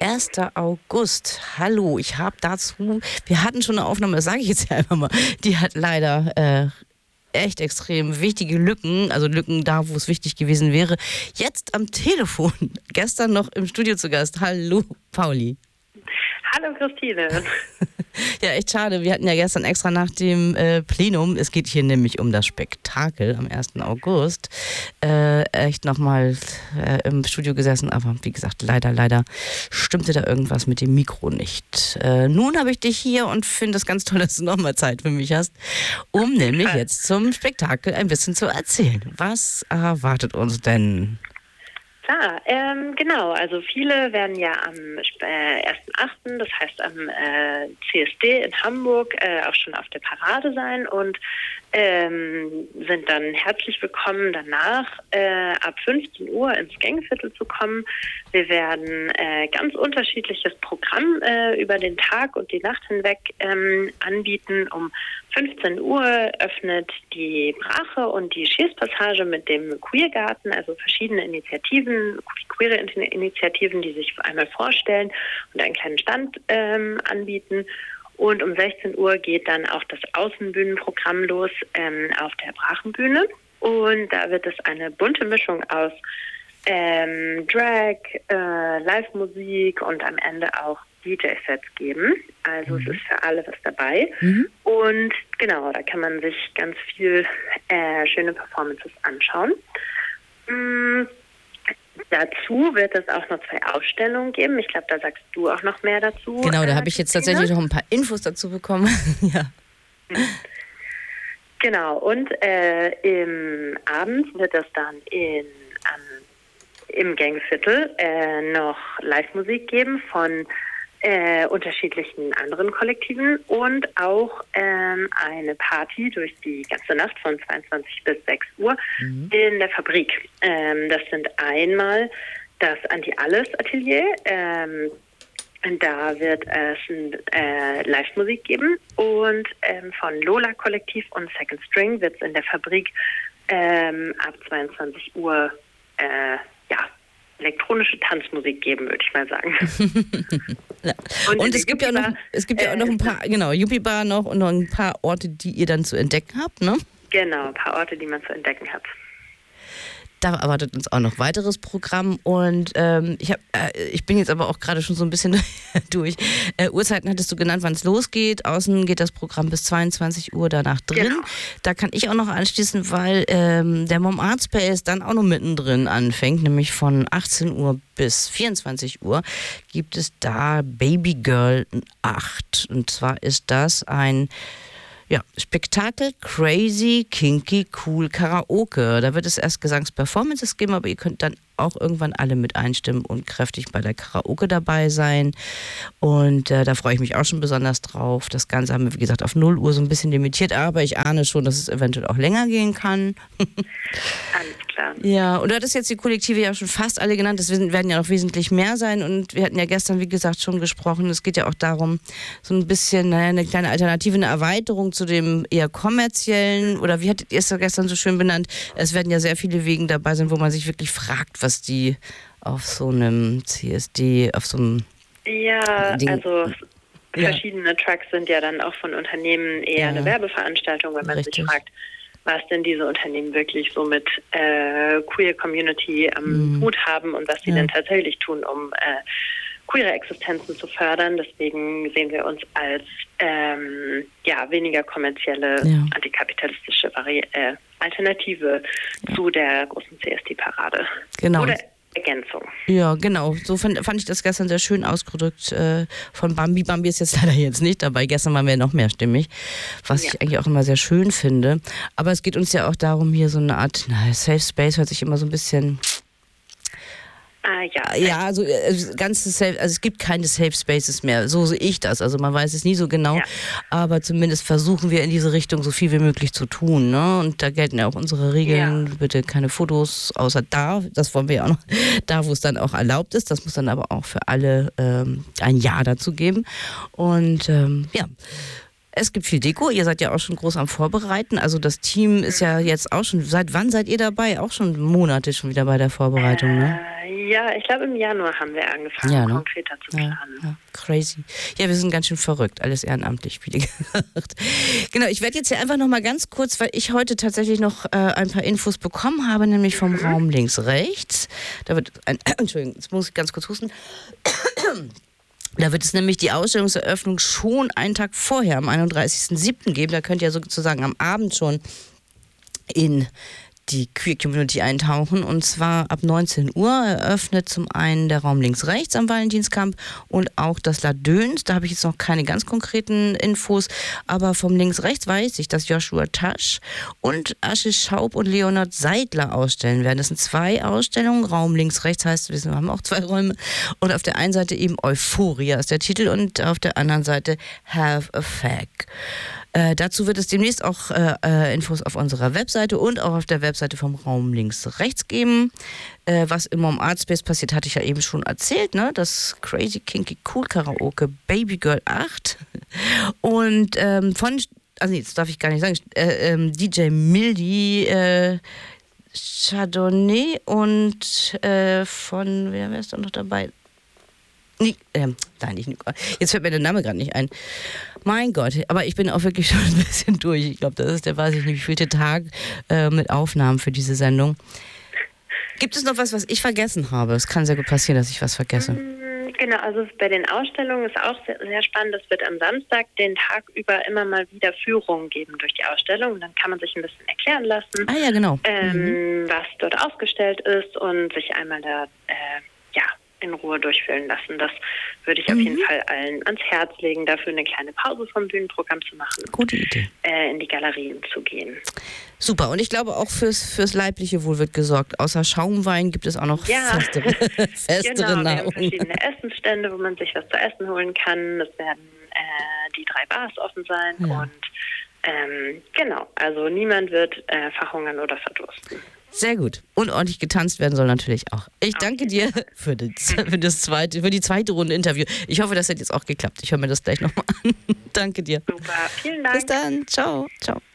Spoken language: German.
1. August. Hallo, ich habe dazu, wir hatten schon eine Aufnahme, das sage ich jetzt ja einfach mal, die hat leider echt extrem wichtige Lücken, also Lücken da, wo es wichtig gewesen wäre. Jetzt am Telefon, gestern noch im Studio zu Gast. Hallo, Pauli. Hallo Christine. Ja, echt schade. Wir hatten ja gestern extra nach dem Plenum, es geht hier nämlich um das Spektakel am 1. August, echt nochmal im Studio gesessen, aber wie gesagt, leider stimmte da irgendwas mit dem Mikro nicht. Nun habe ich dich hier und finde es ganz toll, dass du nochmal Zeit für mich hast, um nämlich jetzt zum Spektakel ein bisschen zu erzählen. Was erwartet uns denn? Klar, genau. Also viele werden ja am 1.8., das heißt am CSD in Hamburg, auch schon auf der Parade sein und sind dann herzlich willkommen danach ab 15 Uhr ins Gängeviertel zu kommen. Wir werden ganz unterschiedliches Programm über den Tag und die Nacht hinweg anbieten. Um 15 Uhr öffnet die Brache und die Schießpassage mit dem Queergarten, also verschiedene Initiativen, queere Initiativen, die sich einmal vorstellen und einen kleinen Stand anbieten. Und um 16 Uhr geht dann auch das Außenbühnenprogramm los auf der Brachenbühne. Und da wird es eine bunte Mischung aus Drag, Live-Musik und am Ende auch DJ-Sets geben. Also es ist für alle was dabei. Und genau, da kann man sich ganz viel schöne Performances anschauen. Dazu wird es auch noch 2 Ausstellungen geben. Ich glaube, da sagst du auch noch mehr dazu. Genau, da habe ich jetzt tatsächlich noch ein paar Infos dazu bekommen. Ja. Genau, und im Abend wird es dann im Gängeviertel noch Live-Musik geben von unterschiedlichen anderen Kollektiven und auch eine Party durch die ganze Nacht von 22 bis 6 Uhr in der Fabrik. Das sind einmal das Anti-Alles-Atelier. Da wird es Live-Musik geben und von Lola Kollektiv und Second String wird es in der Fabrik ab 22 Uhr elektronische Tanzmusik geben, würde ich mal sagen. Ja. Und es gibt ja auch noch ein paar, genau, Yuppie Bar noch und noch ein paar Orte, die ihr dann zu entdecken habt, ne? Genau, ein paar Orte, die man zu entdecken hat. Da erwartet uns auch noch weiteres Programm und ich bin jetzt aber auch gerade schon so ein bisschen durch. Uhrzeiten hattest du genannt, wann es losgeht. Außen geht das Programm bis 22 Uhr, danach drin. Genau. Da kann ich auch noch anschließen, weil der Mom Art Space dann auch noch mittendrin anfängt, nämlich von 18 Uhr bis 24 Uhr gibt es da Baby Girl 8. Und zwar ist das ein Spektakel, crazy, kinky, cool, Karaoke. Da wird es erst Gesangsperformances geben, aber ihr könnt dann auch irgendwann alle mit einstimmen und kräftig bei der Karaoke dabei sein. Und da freue ich mich auch schon besonders drauf. Das Ganze haben wir, wie gesagt, auf 0 Uhr so ein bisschen limitiert, aber ich ahne schon, dass es eventuell auch länger gehen kann. Alles klar. Ja, und du hattest jetzt die Kollektive ja schon fast alle genannt. Es werden ja noch wesentlich mehr sein. Und wir hatten ja gestern, wie gesagt, schon gesprochen. Es geht ja auch darum, so ein bisschen eine kleine Alternative, eine Erweiterung zu dem eher kommerziellen, oder wie hattet ihr es gestern so schön benannt? Es werden ja sehr viele Wege dabei sein, wo man sich wirklich fragt, was die auf so einem CSD, auf so einem Ding, also verschiedene Trucks sind ja dann auch von Unternehmen eher eine Werbeveranstaltung, wenn man sich fragt, was denn diese Unternehmen wirklich so mit Queer Community am Hut haben und was sie denn tatsächlich tun, um queere Existenzen zu fördern. Deswegen sehen wir uns als weniger kommerzielle, antikapitalistische Alternative zu der großen CSD-Parade. Genau. Oder Ergänzung. Ja, genau. So fand ich das gestern sehr schön ausgedrückt von Bambi. Bambi ist jetzt leider nicht dabei. Gestern waren wir noch mehrstimmig, was ich eigentlich auch immer sehr schön finde. Aber es geht uns ja auch darum, hier so eine Art Safe Space, hört sich immer so ein bisschen... also es gibt keine Safe Spaces mehr, so sehe ich das. Also man weiß es nie so genau, aber zumindest versuchen wir in diese Richtung so viel wie möglich zu tun. Ne? Und da gelten ja auch unsere Regeln, bitte keine Fotos, außer da, das wollen wir ja auch noch, da wo es dann auch erlaubt ist. Das muss dann aber auch für alle ein Ja dazu geben. Und Es gibt viel Deko, ihr seid ja auch schon groß am Vorbereiten, also das Team ist ja jetzt auch schon, seit wann seid ihr dabei? Auch schon Monate schon wieder bei der Vorbereitung, ne? Ja, ich glaube im Januar haben wir angefangen, konkreter zu planen. Ja, crazy. Ja, wir sind ganz schön verrückt, alles ehrenamtlich, wie gesagt. Genau, ich werde jetzt hier einfach nochmal ganz kurz, weil ich heute tatsächlich noch ein paar Infos bekommen habe, nämlich vom Raum links-rechts. Da wird Entschuldigung, jetzt muss ich ganz kurz husten. Da wird es nämlich die Ausstellungseröffnung schon einen Tag vorher, am 31.07. geben. Da könnt ihr sozusagen am Abend schon in die Queer Community eintauchen. Und zwar ab 19 Uhr eröffnet zum einen der Raum links-rechts am Valentinskamp und auch das La Döns. Da habe ich jetzt noch keine ganz konkreten Infos, aber vom links-rechts weiß ich, dass Joshua Tasch und Asche Schaub und Leonard Seidler ausstellen werden. Das sind 2 Ausstellungen. Raum links-rechts heißt, wir haben auch 2 Räume. Und auf der einen Seite eben Euphoria ist der Titel und auf der anderen Seite Have a Fag. Dazu wird es demnächst auch Infos auf unserer Webseite und auch auf der Webseite vom Raum links-rechts geben. Was im Mom Art Space passiert, hatte ich ja eben schon erzählt, ne? Das Crazy Kinky Cool Karaoke Baby Girl 8. Und das darf ich gar nicht sagen, DJ Mildy Chardonnay und wer ist da noch dabei? Jetzt fällt mir der Name gerade nicht ein. Mein Gott, aber ich bin auch wirklich schon ein bisschen durch. Ich glaube, das ist der, weiß ich nicht, wie vielte Tag mit Aufnahmen für diese Sendung. Gibt es noch was ich vergessen habe? Es kann sehr gut passieren, dass ich was vergesse. Genau, also bei den Ausstellungen ist auch sehr, sehr spannend. Es wird am Samstag den Tag über immer mal wieder Führungen geben durch die Ausstellung. Und dann kann man sich ein bisschen erklären lassen, ja, genau. Was dort ausgestellt ist und sich einmal da in Ruhe durchführen lassen. Das würde ich auf jeden Fall allen ans Herz legen, dafür eine kleine Pause vom Bühnenprogramm zu machen. Gute Idee. In die Galerien zu gehen. Super. Und ich glaube auch fürs leibliche Wohl wird gesorgt. Außer Schaumwein gibt es auch noch festere genau, Nahrung. Wir haben verschiedene Essensstände, wo man sich was zu essen holen kann. Es werden die 3 Bars offen sein und genau, also niemand wird verhungern oder verdursten. Sehr gut. Und ordentlich getanzt werden soll natürlich auch. Ich danke dir für die zweite Runde Interview. Ich hoffe, das hat jetzt auch geklappt. Ich höre mir das gleich nochmal an. Danke dir. Super, vielen Dank. Bis dann. Ciao. Ciao.